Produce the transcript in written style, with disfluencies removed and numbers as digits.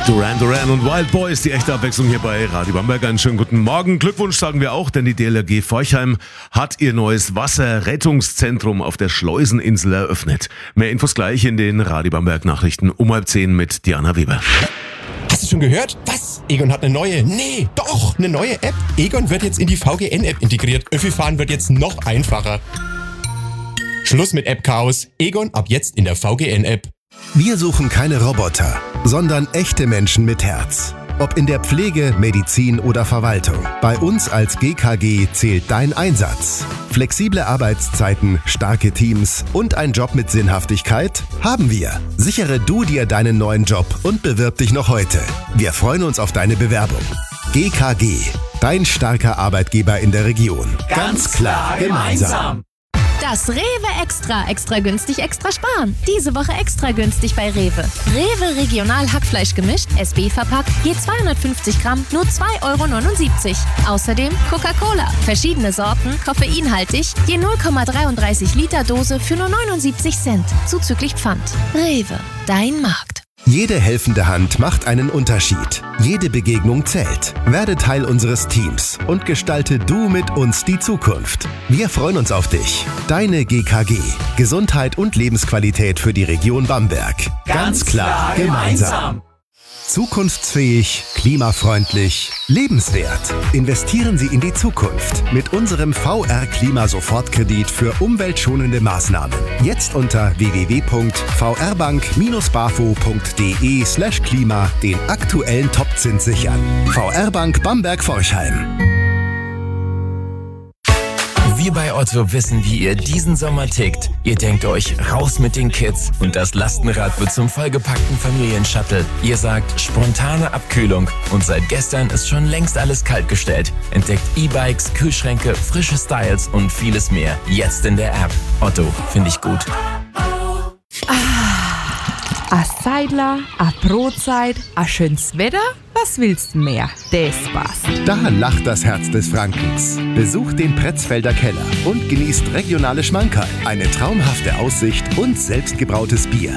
Duran Duran und Wild Boys, die echte Abwechslung hier bei Radio Bamberg. Einen schönen guten Morgen. Glückwunsch sagen wir auch, denn die DLRG Forchheim hat ihr neues Wasserrettungszentrum auf der Schleuseninsel eröffnet. Mehr Infos gleich in den Radio Bamberg Nachrichten um 9:30 mit Diana Weber. Hast du schon gehört? Was? Egon hat eine neue? Nee, doch, eine neue App. Egon wird jetzt in die VGN-App integriert. Öffi-Fahren wird jetzt noch einfacher. Schluss mit App-Chaos. Egon ab jetzt in der VGN-App. Wir suchen keine Roboter, sondern echte Menschen mit Herz. Ob in der Pflege, Medizin oder Verwaltung. Bei uns als GKG zählt dein Einsatz. Flexible Arbeitszeiten, starke Teams und ein Job mit Sinnhaftigkeit haben wir. Sichere du dir deinen neuen Job und bewirb dich noch heute. Wir freuen uns auf deine Bewerbung. GKG, dein starker Arbeitgeber in der Region. Ganz klar gemeinsam. Das Rewe Extra günstig, extra sparen. Diese Woche extra günstig bei Rewe. Rewe Regional Hackfleisch gemischt, SB verpackt, je 250 Gramm, nur 2,79 €. Außerdem Coca-Cola, verschiedene Sorten, koffeinhaltig, je 0,33 Liter Dose für nur 79 Cent, zuzüglich Pfand. Rewe, dein Markt. Jede helfende Hand macht einen Unterschied. Jede Begegnung zählt. Werde Teil unseres Teams und gestalte du mit uns die Zukunft. Wir freuen uns auf dich. Deine GKG. Gesundheit und Lebensqualität für die Region Bamberg. Ganz klar gemeinsam. Zukunftsfähig, klimafreundlich, lebenswert. Investieren Sie in die Zukunft mit unserem VR-Klima-Sofortkredit für umweltschonende Maßnahmen. Jetzt unter www.vrbank-bafo.de/klima den aktuellen Topzins sichern. VR Bank Bamberg-Forchheim. Wir bei Otto wissen, wie ihr diesen Sommer tickt. Ihr denkt euch, raus mit den Kids und das Lastenrad wird zum vollgepackten Familienshuttle. Ihr sagt, spontane Abkühlung und seit gestern ist schon längst alles kaltgestellt. Entdeckt E-Bikes, Kühlschränke, frische Styles und vieles mehr. Jetzt in der App. Otto, finde ich gut. A Seidler, a Brotzeit, a schönes Wetter, was willst du mehr? Das passt. Da lacht das Herz des Frankens. Besucht den Pretzfelder Keller und genießt regionale Schmankerl, eine traumhafte Aussicht und selbstgebrautes Bier.